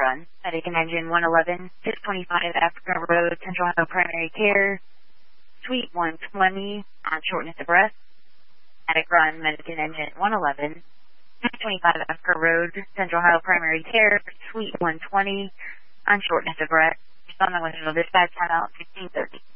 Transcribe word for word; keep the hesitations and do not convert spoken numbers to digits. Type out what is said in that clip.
run. Medic and Engine one eleven, six twenty-five Africa Road, Central Ohio Primary Care, Suite one twenty, on shortness of breath. Medic run, Medic and Engine one eleven, six twenty-five Africa Road, Central Ohio Primary Care, Suite one twenty, on shortness of breath. Respond on dispatch time out sixteen thirty.